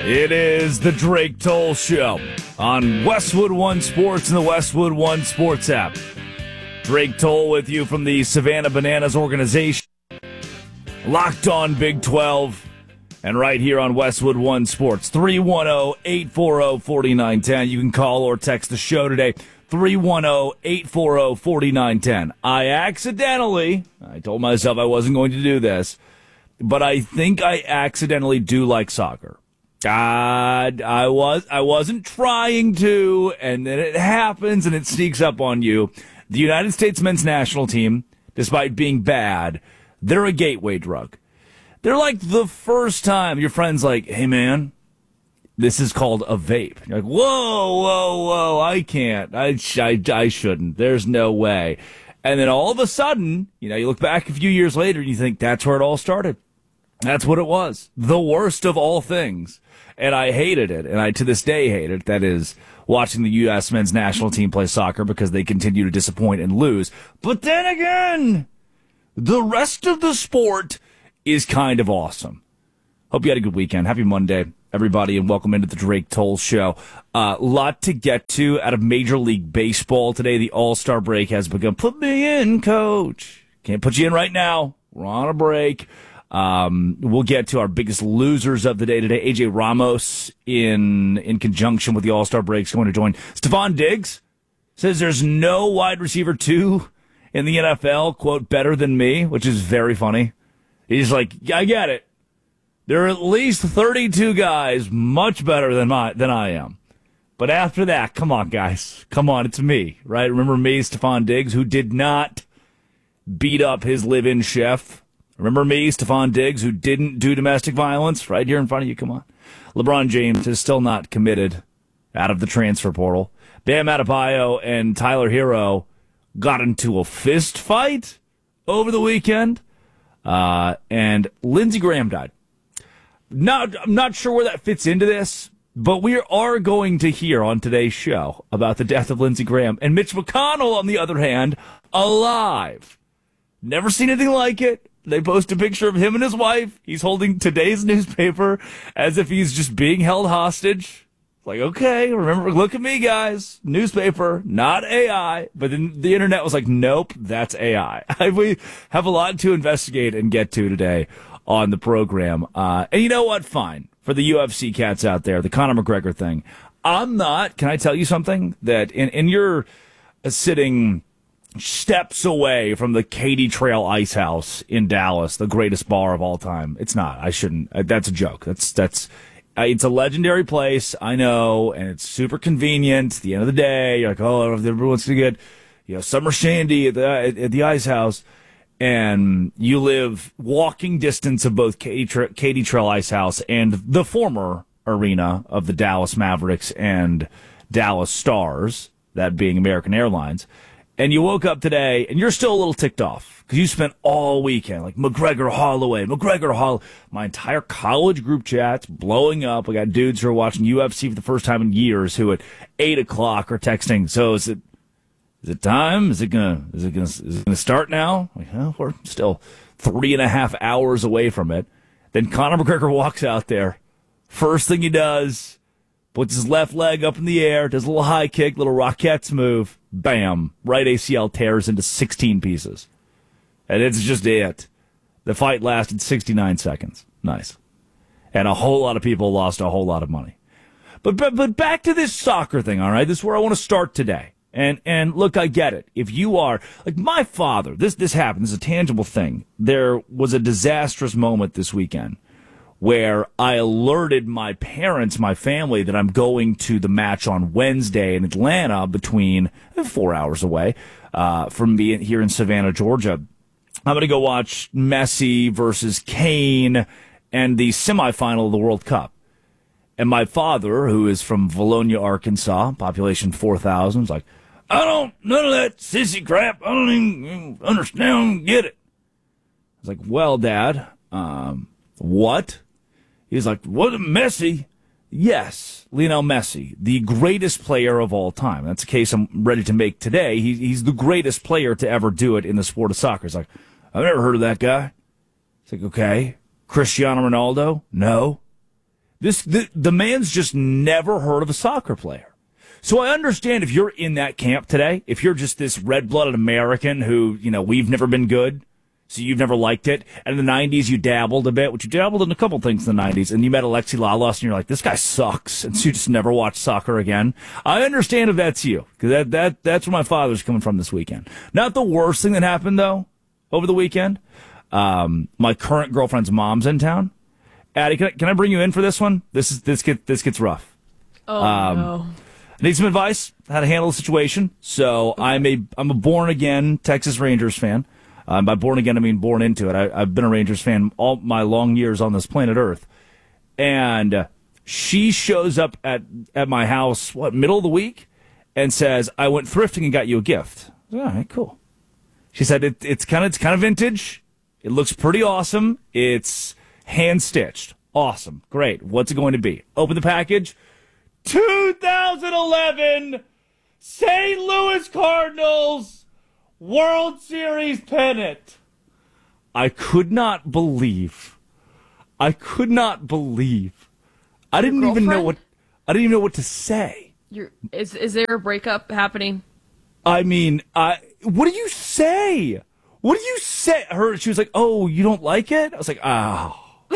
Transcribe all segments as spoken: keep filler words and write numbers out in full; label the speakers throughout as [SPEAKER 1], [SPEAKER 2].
[SPEAKER 1] It is the Drake Toll Show on Westwood One Sports and the Westwood One Sports app. Drake Toll with you from the Savannah Bananas organization. Locked on Big twelve. And right here on Westwood One Sports. three one zero, eight four zero, four nine one zero. You can call or text the show today. three one zero, eight four zero, four nine one zero. I accidentally, I told myself I wasn't going to do this, but I think I accidentally do like soccer. God, I was, I wasn't trying to, and then it happens and it sneaks up on you. The United States men's national team, despite being bad, they're a gateway drug. They're like the first time your friend's like, hey man, this is called a vape. You're like, whoa, whoa, whoa, I can't. I, I, I shouldn't. There's no way. And then all of a sudden, you know, you look back a few years later and you think that's where it all started. That's what it was. The worst of all things. And I hated it, and I to this day hate it. That is, watching the U S men's national team play soccer because they continue to disappoint and lose. But then again, the rest of the sport is kind of awesome. Hope you had a good weekend. Happy Monday, everybody, and welcome into the Drake Toll Show. A uh, lot to get to out of Major League Baseball today. The All-Star break has begun. Put me in, coach. Can't put you in right now. We're on a break. Um, we'll get to our biggest losers of the day today. A J Ramos, in in conjunction with the All-Star break, is going to join. Stephon Diggs says there's no wide receiver two in the N F L, quote, better than me, which is very funny. He's like, I get it. There are at least thirty-two guys much better than my than I am. But after that, come on, guys. Come on, it's me, right? Remember me, Stephon Diggs, who did not beat up his live-in chef. Remember me, Stephon Diggs, who didn't do domestic violence right here in front of you? Come on. LeBron James is still not committed out of the transfer portal. Bam Adebayo and Tyler Hero got into a fist fight over the weekend. Uh, and Lindsey Graham died. Not, I'm not sure where that fits into this, but we are going to hear on today's show about the death of Lindsey Graham. And Mitch McConnell, on the other hand, alive. Never seen anything like it. They post a picture of him and his wife. He's holding today's newspaper as if he's just being held hostage. Like, okay, remember, look at me, guys. Newspaper, not A I. But then the internet was like, nope, that's A I. We have a lot to investigate and get to today on the program. Uh, and you know what? Fine. For the U F C cats out there, the Conor McGregor thing. I'm not, can I tell you something? That in, in your uh, sitting steps away from the Katy Trail Ice House in Dallas, the greatest bar of all time. It's not. I shouldn't. Uh, that's a joke. That's, that's, uh, it's a legendary place. I know. And it's super convenient. At the end of the day, you're like, oh, everyone's going to get, you know, summer shandy at the, at, at the Ice House. And you live walking distance of both Katy, Tra- Katy Trail Ice House and the former arena of the Dallas Mavericks and Dallas Stars, that being American Airlines. And you woke up today, and you're still a little ticked off because you spent all weekend like McGregor Holloway, McGregor Holloway. My entire college group chat's blowing up. We got dudes who are watching U F C for the first time in years who at eight o'clock are texting. So is it is it time? Is it gonna is it gonna is it gonna start now? Like, well, we're still three and a half hours away from it. Then Conor McGregor walks out there. First thing he does, puts his left leg up in the air, does a little high kick, little Rockettes move. Bam. Right A C L tears into sixteen pieces. And it's just it. The fight lasted sixty-nine seconds. Nice. And a whole lot of people lost a whole lot of money. But but, but back to this soccer thing, all right? This is where I want to start today. And and look, I get it. If you are, like my father, this, this happened. This is a tangible thing. There was a disastrous moment this weekend where I alerted my parents, my family, that I'm going to the match on Wednesday in Atlanta between four hours away uh, from being here in Savannah, Georgia. I'm going to go watch Messi versus Kane and the semifinal of the World Cup. And my father, who is from Valonia, Arkansas, population four thousand, is like, I don't, none of that sissy crap. I don't even understand, I don't get it. I was like, well, Dad, um, what? He's like, what, Messi? Yes, Lionel Messi, the greatest player of all time. That's a case I'm ready to make today. He, he's the greatest player to ever do it in the sport of soccer. He's like, I've never heard of that guy. It's like, okay. Cristiano Ronaldo? No. This the, the man's just never heard of a soccer player. So I understand if you're in that camp today, if you're just this red-blooded American who, you know, we've never been good, so you've never liked it. And in the nineties, you dabbled a bit, which you dabbled in a couple things in the nineties, and you met Alexi Lalas, and you're like, this guy sucks, and so you just never watched soccer again. I understand if that's you, because that, that, that's where my father's coming from this weekend. Not the worst thing that happened, though, over the weekend. Um, my current girlfriend's mom's in town. Addie, can I, can I bring you in for this one? This is this get this gets rough.
[SPEAKER 2] Oh
[SPEAKER 1] um,
[SPEAKER 2] no!
[SPEAKER 1] I need some advice how to handle the situation. So I'm a I'm a born again Texas Rangers fan. Um, by born again, I mean born into it. I, I've been a Rangers fan all my long years on this planet Earth, and uh, she shows up at at my house what middle of the week and says, "I went thrifting and got you a gift." All right, cool. She said it, it's kind of it's kind of vintage. It looks pretty awesome. It's hand stitched. Awesome. Great. What's it going to be? Open the package. two thousand eleven Saint Louis Cardinals World Series pennant. I could not believe. I could not believe. I didn't even know what I didn't even know what to say.
[SPEAKER 2] You're, is is there a breakup happening?
[SPEAKER 1] I mean, I what do you say? What do you say? Her, she was like, "Oh, you don't like it?" I was like, "Oh."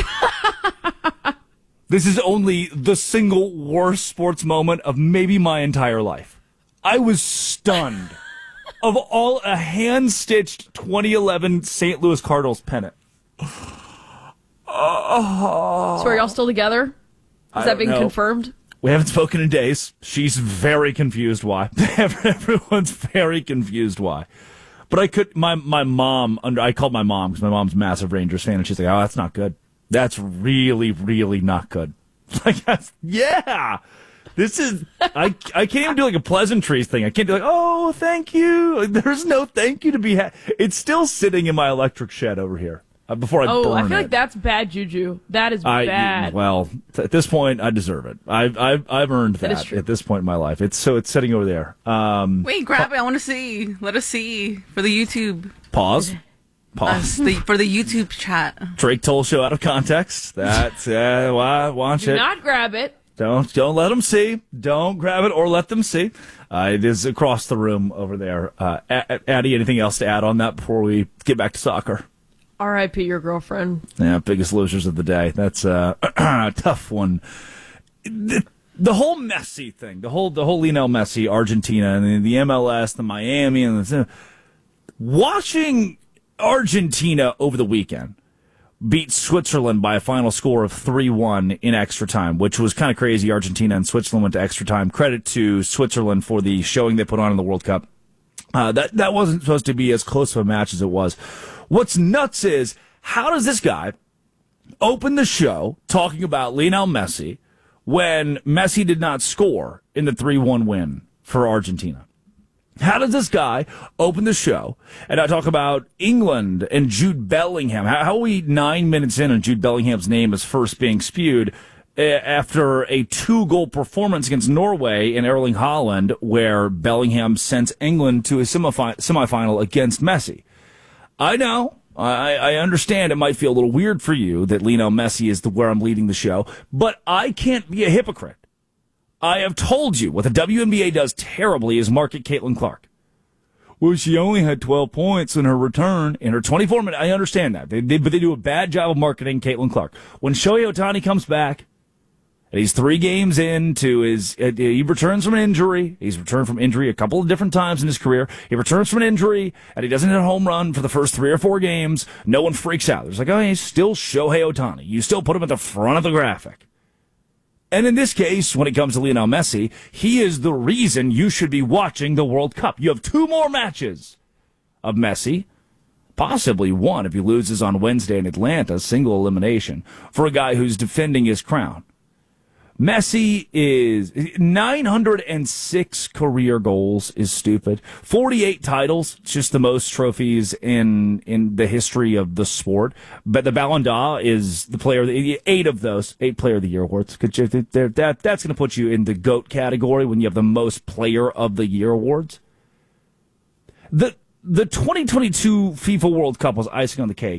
[SPEAKER 1] This is only the single worst sports moment of maybe my entire life. I was stunned. Of all, a hand-stitched twenty eleven Saint Louis Cardinals pennant.
[SPEAKER 2] Oh. So are y'all still together? Has
[SPEAKER 1] I
[SPEAKER 2] that been
[SPEAKER 1] know.
[SPEAKER 2] confirmed?
[SPEAKER 1] We haven't spoken in days. She's very confused why. Everyone's very confused why. But I could, my, my mom, under, I called my mom because my mom's a massive Rangers fan, and she's like, "Oh, that's not good. That's really, really not good." Like, that's, yeah. This is, I, I can't even do like a pleasantries thing. I can't be like, "Oh, thank you." Like, there's no thank you to be had. It's still sitting in my electric shed over here uh, before I
[SPEAKER 2] oh,
[SPEAKER 1] burn it.
[SPEAKER 2] I feel like that's bad juju. That is
[SPEAKER 1] I,
[SPEAKER 2] bad.
[SPEAKER 1] Well, at this point, I deserve it. I've, I've, I've earned that,
[SPEAKER 2] that
[SPEAKER 1] at this point in my life. It's so it's sitting over there. Um,
[SPEAKER 3] Wait, grab it. I want to see. Let us see for the YouTube.
[SPEAKER 1] Pause. Pause.
[SPEAKER 3] Uh, the, for the YouTube chat.
[SPEAKER 1] Drake Toll show out of context. That's uh, why watch
[SPEAKER 2] Do
[SPEAKER 1] it.
[SPEAKER 2] not grab it.
[SPEAKER 1] Don't don't let them see. Don't grab it or let them see. Uh, it is across the room over there. Uh, Addie, anything else to add on that before we get back to soccer?
[SPEAKER 2] R I P your girlfriend.
[SPEAKER 1] Yeah, biggest losers of the day. That's uh, a tough one. The, the whole Messi thing, the whole the whole Lionel Messi, Argentina, and the, the M L S, the Miami, and the, watching Argentina over the weekend beat Switzerland by a final score of three one in extra time, which was kind of crazy. Argentina and Switzerland went to extra time. Credit to Switzerland for the showing they put on in the World Cup. Uh, that, that wasn't supposed to be as close of a match as it was. What's nuts is, how does this guy open the show talking about Lionel Messi when Messi did not score in the three one win for Argentina? How does this guy open the show and I talk about England and Jude Bellingham? How, how are we nine minutes in and Jude Bellingham's name is first being spewed uh, after a two-goal performance against Norway in Erling Haaland, where Bellingham sends England to a semifi- semifinal against Messi? I know. I, I understand it might feel a little weird for you that Lionel Messi is the, where I'm leading the show, but I can't be a hypocrite. I have told you what the W N B A does terribly is market Caitlin Clark. Well, she only had twelve points in her return in her twenty-four minutes. I understand that, they, they, but they do a bad job of marketing Caitlin Clark. When Shohei Ohtani comes back, and he's three games into his, uh, he returns from an injury. He's returned from injury a couple of different times in his career. He returns from an injury, and he doesn't hit a home run for the first three or four games. No one freaks out. There's like, oh, he's still Shohei Ohtani. You still put him at the front of the graphic. And in this case, when it comes to Lionel Messi, he is the reason you should be watching the World Cup. You have two more matches of Messi, possibly one if he loses on Wednesday in Atlanta, single elimination, for a guy who's defending his crown. Messi is nine hundred six career goals is stupid. forty-eight titles, just the most trophies in in the history of the sport. But the Ballon d'Or is the player, eight of those, eight Player of the Year awards. That that's going to put you in the GOAT category when you have the most Player of the Year awards. The the twenty twenty-two FIFA World Cup was icing on the cake.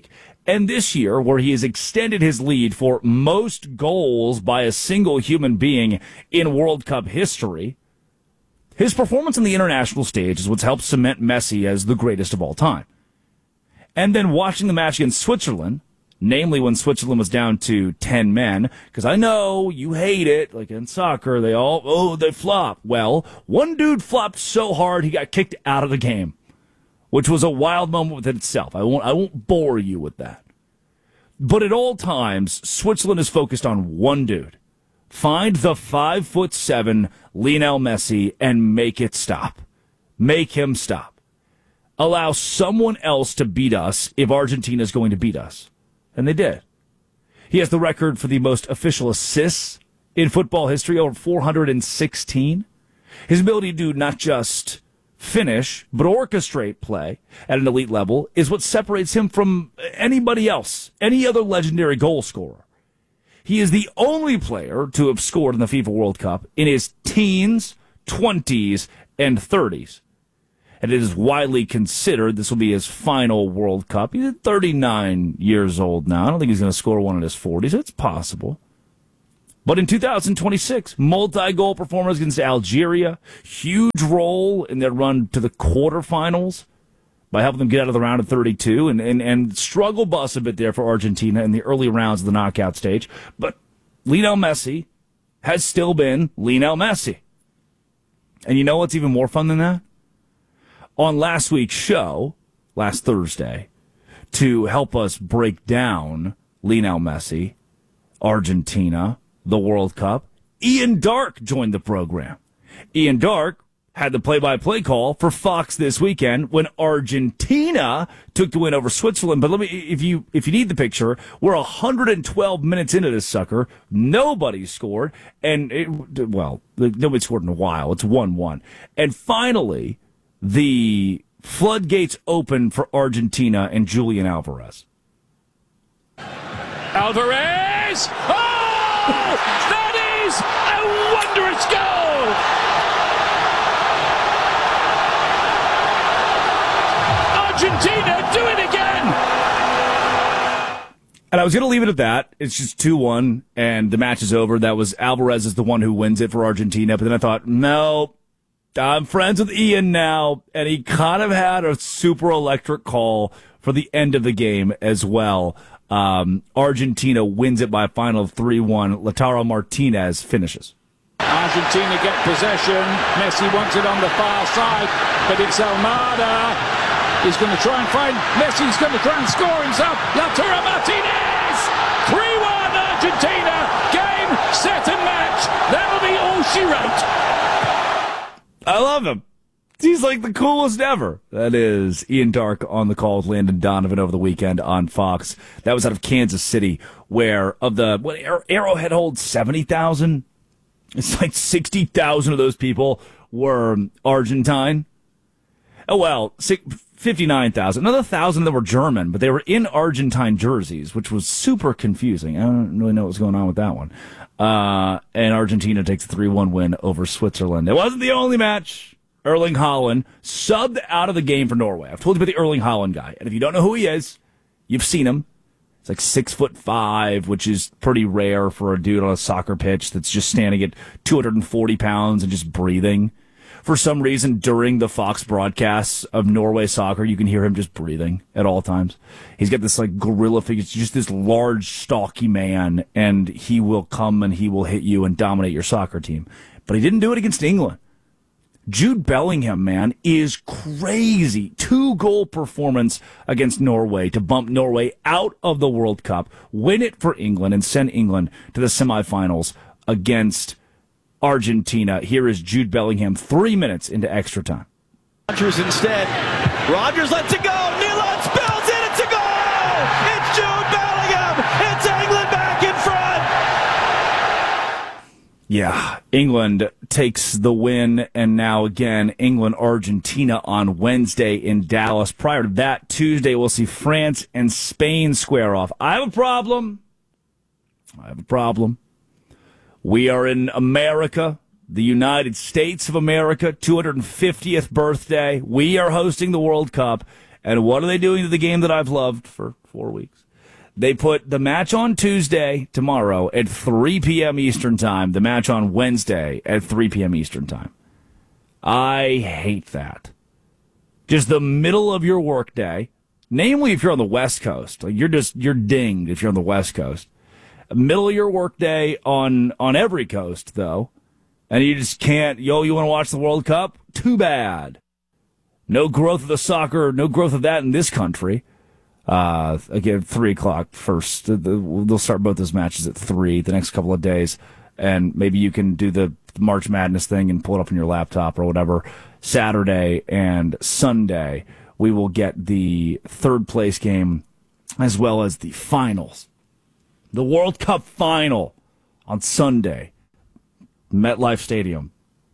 [SPEAKER 1] And this year, where he has extended his lead for most goals by a single human being in World Cup history, his performance on the international stage is what's helped cement Messi as the greatest of all time. And then watching the match against Switzerland, namely when Switzerland was down to ten men, because I know you hate it, like in soccer, they all, oh, they flop. Well, one dude flopped so hard he got kicked out of the game, which was a wild moment within itself. I won't, I won't bore you with that. But at all times, Switzerland is focused on one dude. Find the five foot seven Lionel Messi and make it stop. Make him stop. Allow someone else to beat us if Argentina is going to beat us. And they did. He has the record for the most official assists in football history, over four hundred sixteen. His ability to do not just finish, but orchestrate play at an elite level is what separates him from anybody else, any other legendary goal scorer. He is the only player to have scored in the FIFA World Cup in his teens, twenties, and thirties. And it is widely considered this will be his final World Cup. He's thirty-nine years old now. I don't think he's going to score one in his forties. It's possible. But in two thousand twenty-six, multi-goal performance against Algeria, huge role in their run to the quarterfinals by helping them get out of the round of thirty-two, and, and, and struggle bus a bit there for Argentina in the early rounds of the knockout stage. But Lionel Messi has still been Lionel Messi. And you know what's even more fun than that? On last week's show, last Thursday, to help us break down Lionel Messi, Argentina, the World Cup, Ian Darke joined the program. Ian Darke had the play-by-play call for Fox this weekend when Argentina took the win over Switzerland. But let me, if you if you need the picture, we're one hundred twelve minutes into this sucker. Nobody scored, and it, well, nobody scored in a while. It's one one, and finally, the floodgates open for Argentina and Julian Alvarez.
[SPEAKER 4] Alvarez! Oh! That is a wondrous goal! Argentina do it again!
[SPEAKER 1] And I was going to leave it at that. It's just two one, and the match is over. That was Alvarez is the one who wins it for Argentina. But then I thought, no, I'm friends with Ian now, and he kind of had a super electric call for the end of the game as well. Um, Argentina wins it by a final of three one. Lautaro Martinez finishes.
[SPEAKER 4] Argentina get possession. Messi wants it on the far side, but it's Almada. He's going to try and find Messi. He's going to try and score himself. Lautaro Martinez! three one Argentina. Game, set, and match. That'll be all she wrote.
[SPEAKER 1] I love him. He's like the coolest ever. That is Ian Darke on the call with Landon Donovan over the weekend on Fox. That was out of Kansas City, where of the what Arrowhead holds seventy thousand. It's like sixty thousand of those people were Argentine. Oh well, fifty-nine thousand. Another thousand of them were German, but they were in Argentine jerseys, which was super confusing. I don't really know what's going on with that one. Uh, and Argentina takes a three one win over Switzerland. It wasn't the only match. Erling Haaland subbed out of the game for Norway. I've told you about the Erling Haaland guy. And if you don't know who he is, you've seen him. He's like six foot five, which is pretty rare for a dude on a soccer pitch that's just standing at two hundred forty pounds and just breathing. For some reason, during the Fox broadcasts of Norway soccer, you can hear him just breathing at all times. He's got this like gorilla figure. It's just this large, stocky man, and he will come and he will hit you and dominate your soccer team. But he didn't do it against England. Jude Bellingham, man, is crazy. Two-goal performance against Norway to bump Norway out of the World Cup, win it for England, and send England to the semifinals against Argentina. Here is Jude Bellingham three minutes into extra time.
[SPEAKER 5] Rodgers instead. Rodgers lets it go. Nyland spills it. It's a goal. It's Jude Bellingham. It's England back in front.
[SPEAKER 1] Yeah, England takes the win, and now again, England-Argentina on Wednesday in Dallas. Prior to that, Tuesday, we'll see France and Spain square off. I have a problem. I have a problem. We are in America, the United States of America, two hundred fiftieth birthday. We are hosting the World Cup. And what are they doing to the game that I've loved for four weeks? They put the match on Tuesday, tomorrow, at three p.m. Eastern Time, the match on Wednesday at three p.m. Eastern Time. I hate that. Just the middle of your workday, namely if you're on the West Coast. Like you're just, you're dinged if you're on the West Coast. Middle of your workday on, on every coast, though, and you just can't, yo, you want to watch the World Cup? Too bad. No growth of the soccer, no growth of that in this country. Uh, again, three o'clock first. They'll start both those matches at three the next couple of days, and maybe you can do the March Madness thing and pull it up on your laptop or whatever. Saturday and Sunday, we will get the third place game as well as the finals. The World Cup final on Sunday, MetLife Stadium,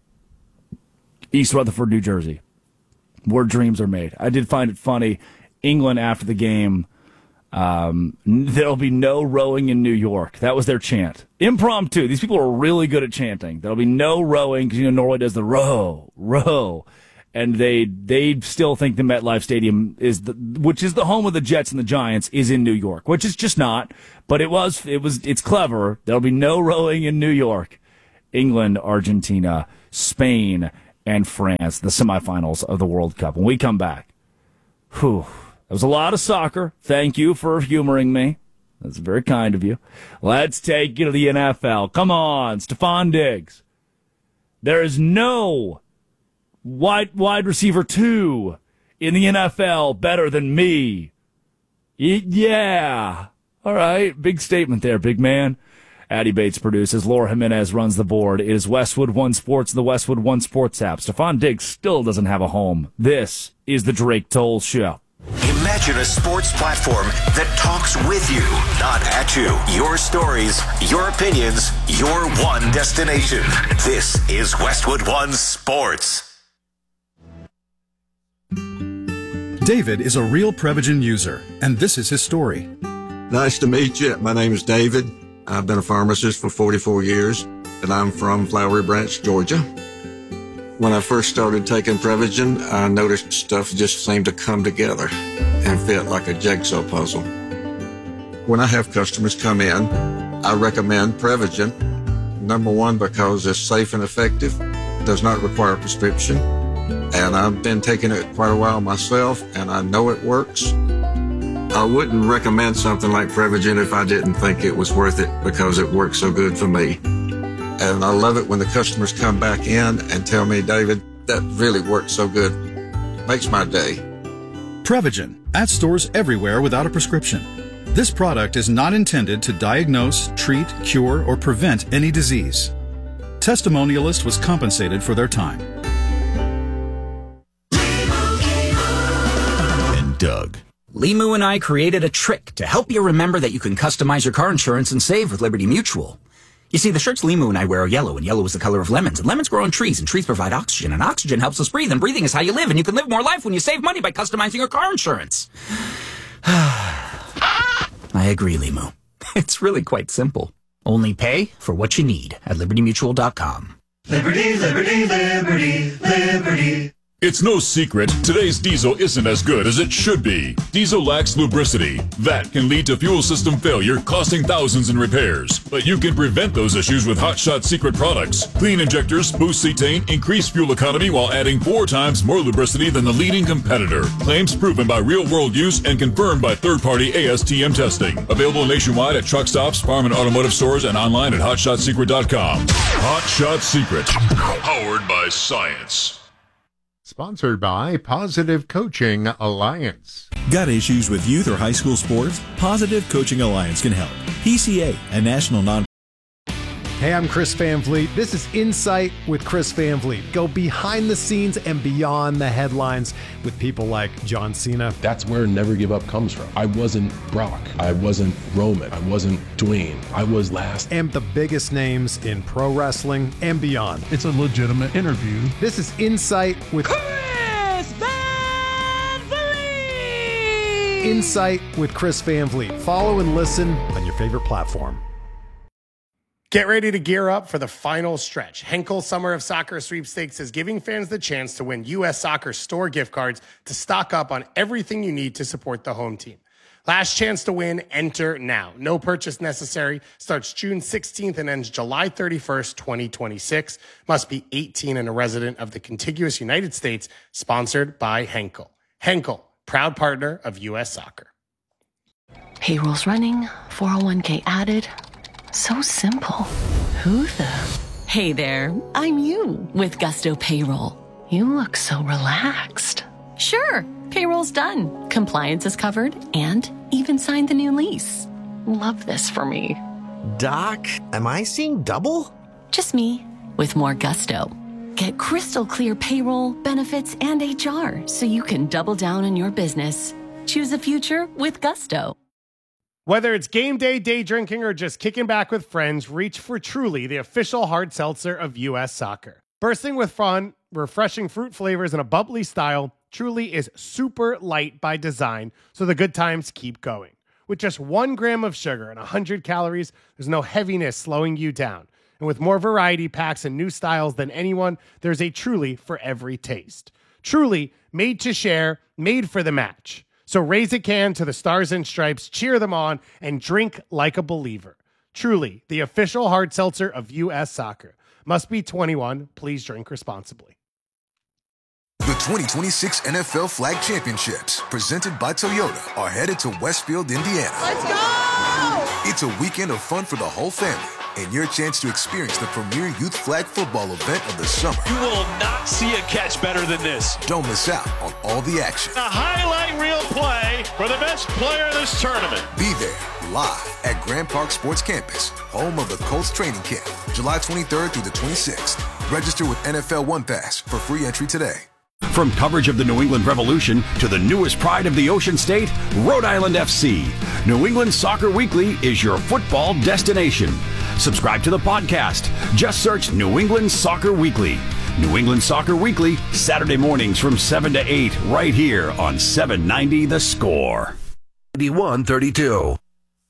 [SPEAKER 1] East Rutherford, New Jersey, where dreams are made. I did find it funny. England after the game, um, there'll be no rowing in New York. That was their chant. Impromptu. These people are really good at chanting. There'll be no rowing because, you know, Norway does the row, row. And they they still think the MetLife Stadium is the, which is the home of the Jets and the Giants, is in New York, which is just not. But it was, it was, it's clever. There'll be no rowing in New York. England, Argentina, Spain, and France, the semifinals of the World Cup. When we come back, whew. That was a lot of soccer. Thank you for humoring me. That's very kind of you. Let's take you to the N F L. Come on, Stephon Diggs. There is no wide wide receiver two in the N F L better than me. Y- yeah. All right. Big statement there, big man. Addy Bates produces. Laura Jimenez runs the board. It is Westwood One Sports, the Westwood One Sports app. Stephon Diggs still doesn't have a home. This is the Drake Toll Show.
[SPEAKER 6] Imagine a sports platform that talks with you, not at you. Your stories, your opinions, your one destination. This is Westwood One Sports.
[SPEAKER 7] David is a real Prevagen user, and this is his story.
[SPEAKER 8] Nice to meet you. My name is David. I've been a pharmacist for forty-four years, and I'm from Flowery Branch, Georgia. When I first started taking Prevagen, I noticed stuff just seemed to come together and fit like a jigsaw puzzle. When I have customers come in, I recommend Prevagen. Number one, because it's safe and effective, does not require a prescription, and I've been taking it quite a while myself, and I know it works. I wouldn't recommend something like Prevagen if I didn't think it was worth it because it works so good for me. And I love it when the customers come back in and tell me, David, that really worked so good. Makes my day.
[SPEAKER 7] Prevagen, at stores everywhere without a prescription. This product is not intended to diagnose, treat, cure, or prevent any disease. Testimonialist was compensated for their time.
[SPEAKER 6] And Doug.
[SPEAKER 9] Limu and I created a trick to help you remember that you can customize your car insurance and save with Liberty Mutual. You see, the shirts Limu and I wear are yellow, and yellow is the color of lemons, and lemons grow on trees, and trees provide oxygen, and oxygen helps us breathe, and breathing is how you live, and you can live more life when you save money by customizing your car insurance. I agree, Limu. It's really quite simple. Only pay for what you need at liberty mutual dot com.
[SPEAKER 10] Liberty, liberty, liberty, liberty.
[SPEAKER 11] It's no secret, today's diesel isn't as good as it should be. Diesel lacks lubricity. That can lead to fuel system failure, costing thousands in repairs. But you can prevent those issues with Hot Shot Secret products. Clean injectors, boost cetane, increase fuel economy while adding four times more lubricity than the leading competitor. Claims proven by real-world use and confirmed by third-party A S T M testing. Available nationwide at truck stops, farm and automotive stores, and online at hot shot secret dot com. Hot Shot Secret. Powered by science.
[SPEAKER 12] Sponsored by Positive Coaching Alliance.
[SPEAKER 13] Got issues with youth or high school sports? Positive Coaching Alliance can help. P C A, a national non.
[SPEAKER 14] Hey, I'm Chris Van Vliet. This is Insight with Chris Van Vliet. Go behind the scenes and beyond the headlines with people like John Cena.
[SPEAKER 15] That's where Never Give Up comes from. I wasn't Brock. I wasn't Roman. I wasn't Dwayne. I was last.
[SPEAKER 14] And the biggest names in pro wrestling and beyond.
[SPEAKER 16] It's a legitimate interview.
[SPEAKER 14] This is Insight with
[SPEAKER 10] Chris Van Vliet.
[SPEAKER 14] Insight with Chris Van Vliet. Follow and listen on your favorite platform.
[SPEAKER 17] Get ready to gear up for the final stretch. Henkel Summer of Soccer Sweepstakes is giving fans the chance to win U S Soccer store gift cards to stock up on everything you need to support the home team. Last chance to win, enter now. No purchase necessary. Starts June sixteenth and ends July thirty-first, twenty twenty-six. Must be eighteen and a resident of the contiguous United States. Sponsored by Henkel. Henkel, proud partner of U S Soccer.
[SPEAKER 16] Payroll's running, four oh one k added. So simple. Who the? Hey there, I'm you with Gusto Payroll. You look so relaxed. Sure, payroll's done. Compliance is covered and even signed the new lease. Love this for me.
[SPEAKER 18] Doc, am I seeing double?
[SPEAKER 16] Just me with more gusto. Get crystal clear payroll, benefits, and H R so you can double down on your business. Choose a future with Gusto.
[SPEAKER 17] Whether it's game day, day drinking, or just kicking back with friends, reach for Truly, the official hard seltzer of U S Soccer. Bursting with fun, refreshing fruit flavors, and a bubbly style, Truly is super light by design, so the good times keep going. With just one gram of sugar and one hundred calories, there's no heaviness slowing you down. And with more variety packs and new styles than anyone, there's a Truly for every taste. Truly, made to share, made for the match. So raise a can to the Stars and Stripes, cheer them on, and drink like a believer. Truly, the official hard seltzer of U S Soccer. Must be twenty-one. Please drink responsibly.
[SPEAKER 19] The twenty twenty-six N F L Flag Championships, presented by Toyota, are headed to Westfield, Indiana.
[SPEAKER 10] Let's go!
[SPEAKER 19] It's a weekend of fun for the whole family, and your chance to experience the premier youth flag football event of the summer.
[SPEAKER 5] You will not see a catch better than this.
[SPEAKER 19] Don't miss out on all the action.
[SPEAKER 5] A highlight reel play for the best player in this tournament.
[SPEAKER 19] Be there live at Grand Park Sports Campus, home of the Colts training camp, July twenty-third through the twenty-sixth. Register with N F L One Pass for free entry today.
[SPEAKER 20] From coverage of the New England Revolution to the newest pride of the Ocean State, Rhode Island F C. New England Soccer Weekly is your football destination. Subscribe to the podcast. Just search New England Soccer Weekly. New England Soccer Weekly, Saturday mornings from seven to eight, right here on seven ninety The Score.
[SPEAKER 19] ninety-one thirty-two.